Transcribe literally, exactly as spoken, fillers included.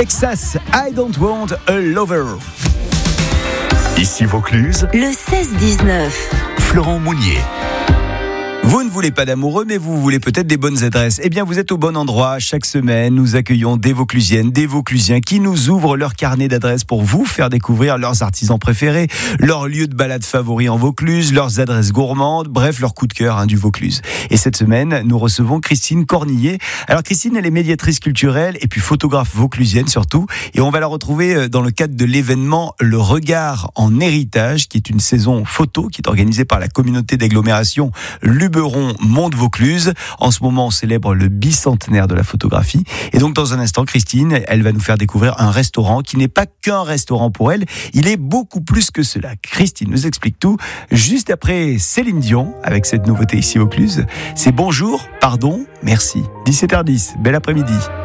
Texas, I don't want a lover. Ici Vaucluse, le seize dix-neuf. Florent Mounier. Vous ne voulez pas d'amoureux, mais vous voulez peut-être des bonnes adresses. Eh bien, vous êtes au bon endroit. Chaque semaine, nous accueillons des Vauclusiennes, des Vauclusiens qui nous ouvrent leur carnet d'adresses pour vous faire découvrir leurs artisans préférés, leurs lieux de balade favoris en Vaucluse, leurs adresses gourmandes, bref, leur coup de cœur hein, du Vaucluse. Et cette semaine, nous recevons Christine Cornillet. Alors, Christine, elle est médiatrice culturelle et puis photographe vauclusienne surtout. Et on va la retrouver dans le cadre de l'événement Le Regard en Héritage, qui est une saison photo qui est organisée par la communauté d'agglomération Luberon Monde-Vaucluse. En ce moment, on célèbre le bicentenaire de la photographie. Et donc, dans un instant, Christine, elle va nous faire découvrir un restaurant qui n'est pas qu'un restaurant pour elle. Il est beaucoup plus que cela. Christine nous explique tout juste après Céline Dion avec cette nouveauté ici Vaucluse. C'est bonjour, pardon, merci. dix-sept heures dix, bel après-midi.